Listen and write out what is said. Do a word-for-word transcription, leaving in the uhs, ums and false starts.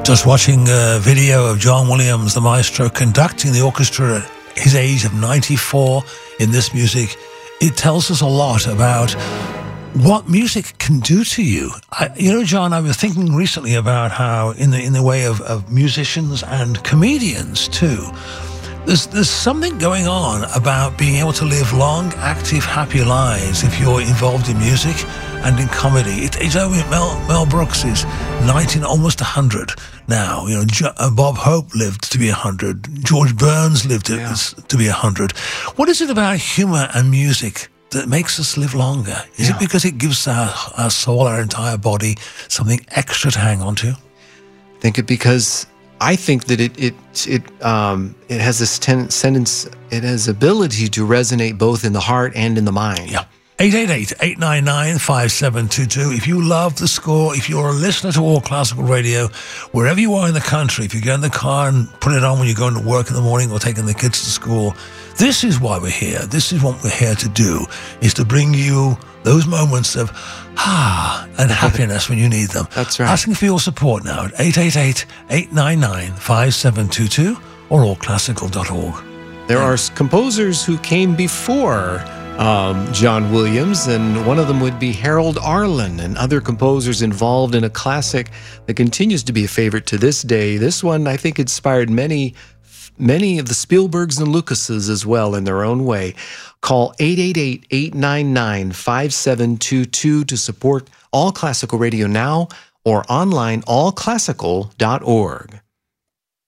Just watching a video of John Williams, the maestro, conducting the orchestra at his age of ninety-four in this music. It tells us a lot about what music can do to you. I, you know, John, I was thinking recently about how in the in the way of, of musicians and comedians too, there's there's something going on about being able to live long, active, happy lives if you're involved in music and in comedy. It, it's only Mel, Mel Brooks is nineteen, almost one hundred now. You know, jo, uh, Bob Hope lived to be one hundred. George Burns lived to, yeah. to be one hundred. What is it about humor and music that makes us live longer? Is yeah. it because it gives our, our soul, our entire body, something extra to hang on to? I think it because I think that it it it um it has this ten, sentence. It has ability to resonate both in the heart and in the mind. Yeah. eight eight eight, eight nine nine, five seven two two. If you love the score, if you're a listener to All Classical Radio, wherever you are in the country, if you get in the car and put it on when you're going to work in the morning or taking the kids to school, this is why we're here. This is what we're here to do, is to bring you those moments of ah and happiness when you need them. That's right. Asking for your support now at eight eight eight, eight nine nine, five seven two two or all classical dot org. There are composers who came before Um, John Williams, and one of them would be Harold Arlen, and other composers involved in a classic that continues to be a favorite to this day. This one, I think, inspired many, many of the Spielbergs and Lucases as well in their own way. Call eight eight eight, eight nine nine, five seven two two to support All Classical Radio now or online all classical dot org.